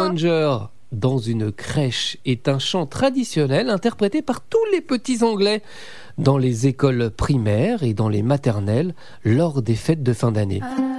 manger dans une crèche est un chant traditionnel interprété par tous les petits Anglais dans les écoles primaires et dans les maternelles lors des fêtes de fin d'année.